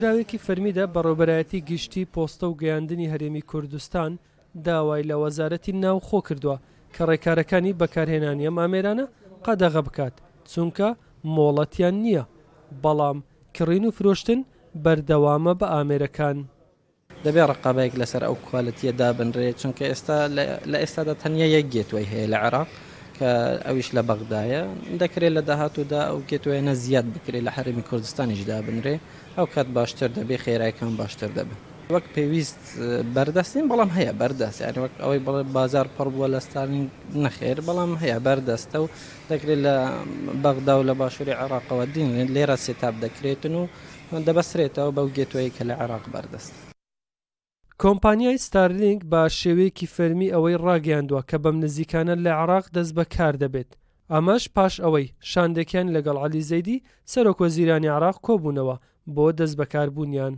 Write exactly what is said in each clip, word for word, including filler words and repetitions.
داوێکی فەرمیدا بەڕێوەبەرایەتی گشتی پۆستە و گەیاندنی هەرێمی کوردستان داوای لە وەزارەتی ناوخۆ کردووە کە ڕێکارەکانی بەکارهێنانی ئەم ئامێرانە قەدەغە بکات چونکە مۆڵەتیان نییە بەڵام کڕین و فرۆشتن بەردەوامە بە ئامێرەکان. دەبێ ڕقابەیەک لەسەر ئەو کوالەتیە دابنرێت چونکە ئێستا لە ئێستادا تەنیا یەک گێتوەی هەیە لە عێراق کە ئەویش لە بەغدایە دەکرێت لە داهاتوودا ئەو گێتوێنە زیاد بکرێت لە حرمی کوردستانیش دابنرێ ئەو کات باشتر دەبێ خێرایەکان باشتر دەبێت وەک پێویست بەردەستین بەڵام هەیە بەردەست یعنی وەک ئەوەی بڵێ بازار پڕ بووە لە ستالین نەخێر بەڵام هەیە بەردەستە و دەکرێت لە بەغدا و لە باشووری عێراقەوە دین لێرە سێتاب دەکرێتن و دەبەسرێتەوە بەو گێتوەیە کە لە عێراق بەردەست. کۆمپانیای ستارلینک بە شێوەیەکی فەرمی ئەوەی ڕاگەیاندووە کە بەم نزیکانە لە عێراق دەست بەکار دەبێت ئەمەش پاش ئەوەی شاندێکیان لەگەڵ عەلی زەیدی سەرۆکوەزیرانی عێراق کۆبوونەوە بۆ دەست بەکاربوونیان.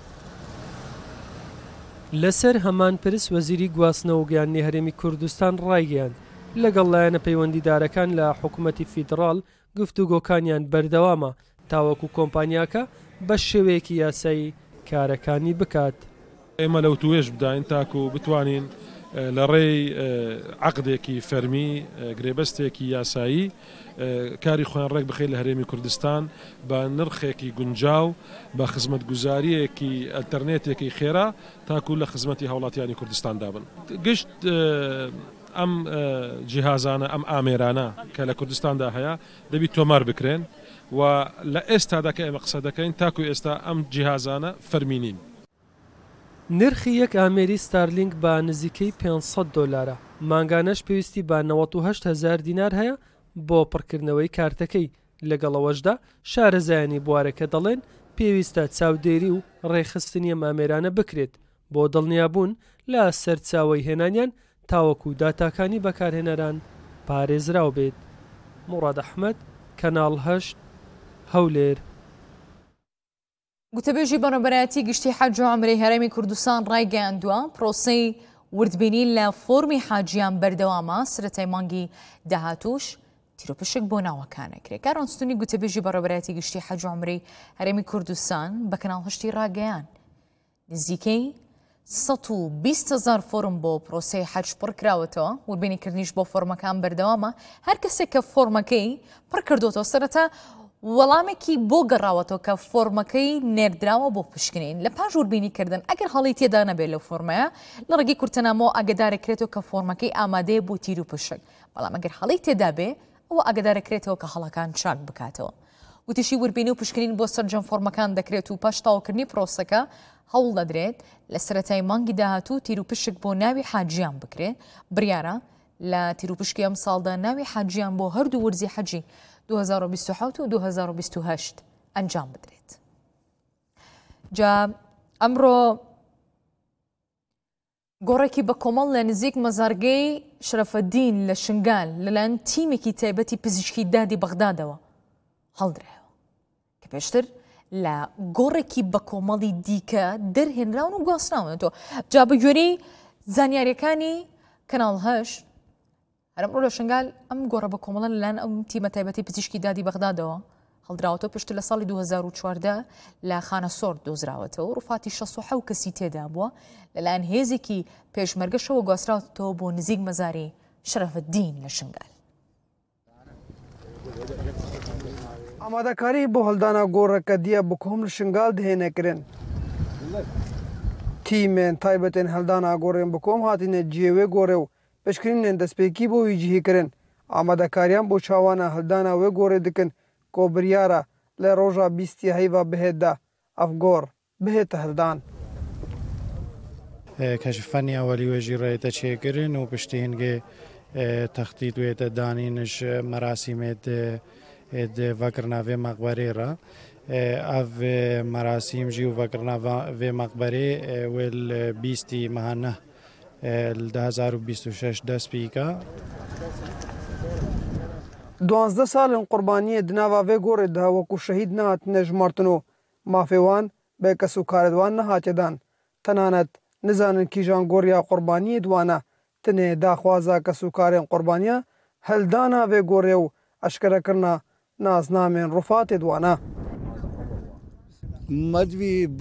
لەسەر هەمان پرس وەزیری گواستنەوە و گەیاندنی هەرێمی کوردستان ڕایگەیاند لەگەڵ لایەنە پەیوەندیدارەکان لە حکوومەتی فیدڕاڵ گفتوگۆکانیان بەردەوامە تاوەکو کۆمپانیاکە بە شێوەیەکی یاسایی کارەکانی بکات. ئێمە لەو توێژ بداین تاکو بتوانین لە ڕێی عەقدێکی فەرمی گرێبەستێکی یاسایی کاری خۆیان ڕێک بخەیت لە هەرێمی کوردستان بە نرخێکی گونجاو بە خزمەتگوزاریەکی ئەلتەرنێتێکی خێرا تاکو لە خزمەتی هاوڵاتیانی کوردستان دابن. گشت ئەم جیهازانە ئەم ئامێرانە کە لە کوردستاندا هەیە دەبی تۆمار بکرێن و لە ئێستادا کە ئێمە قسە دەکەین تاکو ئێستا ئەم جیهازانە فەرمینین. نرخی یەک ئامێری ستارلینک بە نزیکەی پێنجسەد دۆلارە مانگانەش پێویستی بە نەوەت و هەشت هەزار دینار هەیە بۆ پڕکردنەوەی کارتەکەی لەگەڵەوەشدا شارەزایانی بوارەکە دەڵێن پێویستە چاودێری و ڕێخستنی ئەم ئامێرانە بکرێت بۆ دڵنیابوون لە سەرچاوەی هێنانیان تاوەکو داتاکانی بەکارهێنەران پارێزراو بێت. موڕاد ئەحمەد کەناڵ هەشت هەولێر. گوتەبێژی بەڕێوەبەرایەتی گشتی حەج و عومرەی هەرێمی کوردستان ڕایگەیاندووە پرۆسەی وردبینی لە فۆرمی حاجیان بەردەوامە سرەتای مانگی داهاتووش تیرۆپشک بۆ ناوەکانەکرێت. کارۆنستونی گوتەبێژی بەڕێوەبەرایەتی گشتی حەج و عومرەی هەرێمی کوردستان بە کەناڵ هەشتی ڕاگەیان نزیکەی سەد و بیست هەزار فۆرم بۆ پرۆسەی حەج پڕ کراوەتەوە وردبینیکردنیش بۆ فۆرمەکان بەردەوامە هەر کەسێک کە فۆرمەکەی پڕ کردوتەوە سەرەتا وەڵامێکی بۆ گەڕاوەتەوە کە فۆرمەکەی نێردراوە بۆ پشکنین لە پاش وردبینیکردن ئەگەر هەڵی تێدا نەبێت لەو فۆرمەیە لە ڕێگەی کورتەنامەوە ئاگدارەکرێتەوە کە فۆرمەکەی ئامادەیە بۆ تیر و پشک بەڵام ئەگەر هەڵی تێدا بێ ئەوە ئاگدارەکرێتەوە کە هەڵەکان چاک بکاتەوە. وتیشی وردبینی و پشکنین بۆ سەرجەم فۆرمەکان دەکرێت و پاش تاوکردنی پرۆسەکە هەوڵ دەدرێت لە سەرەتای مانگی داهاتوو تیر و پشک بۆ ناوی حاجیان بکرێت بریارە لە تیر و پشکی ئەم ساڵدا ناوی حاجیان بۆ هەردوو وەرزی حەجی دوو هەزار و بیست و حەوت و دوو هەزار و بیست و هەشت ئەنجام بدرێت. جا ئەمڕۆ گۆڕێکی بە کۆمەڵ لە نزیک مەزارگەی شەرەفەدین لە شنگال لەلایەن تیمێکی تایبەتی پزیشکی دادی بەغدادەوە هەڵدرایەوە کە پێشتر لە گۆڕێکی بە کۆمەڵی دیکە دەرهێنراون و گواستراونەوە. جا بە گوێرەی زانیاریەکانی کەناڵ هەشت هەرەمڕۆ لە شنگال ئەم گۆڕە بە کۆمەڵە لەلایەن ئەم تیمە تایبەتی پزیشکی دادی بەغدادەوە هەڵدراوەتەوە پشتر لە ساڵی دوو هەزار و چواردە لە خانە سۆر دۆزراوەتەوە و ڕوفاتی شەست و حەوت کەسی تێدا بووە لەلایەن هێزێکی پێشمەرگەشەوە گواستراوەتەوە بۆ نزیک مەزاری شەرەفەدین لە شنگال. ئامادەکاری بۆ هەڵدانا گۆڕەکە دیە بکۆم لە شنگال دهێنەکردن تیمێن تایبەتێن هەڵدانا گۆڕێن بکۆم هاتینە جێوێ گۆڕێ و پشکرینێن دەستپێکی بۆ ویجیهیکردن ئامادەکاریان بۆ چاوانە هەڵدانا وێ گۆڕێ دکن کۆ بریارە لە ڕۆژە بیستی هەیڤە بهێتدا ئەف گۆڕ بهێتە هەڵدان. کەشفەنی ئەوەلی وێژی ڕێتە چێکردن و پشتی هەنگێ تەختی دوێتە دانینش مەراسیمێت ڤەکردناوێ مەقبەرێرە ئەڤ مەراسیمژی و ڤەکردناوێ مەقبەرێ وێل بیستی مەهانە دوو هەزار و بیست و شەش دەست پیکە. دوانزدە ساڵن قوربانیە دناوا vê gorê de wekû şehîd nehatine jmartin û mafê wan bê kes û karê wan nehatiye dan. Tenanet nizanin kîjan goriya qurbaniyê di wan e tinê daxwaza kes û karên qurbaniya heldana vê gorê û eşkerekirina naznamên rufatê di wan e.